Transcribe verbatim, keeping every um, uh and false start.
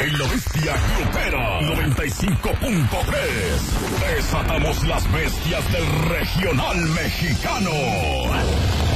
En la bestia grupera noventa y cinco punto tres. Desatamos las bestias del regional mexicano.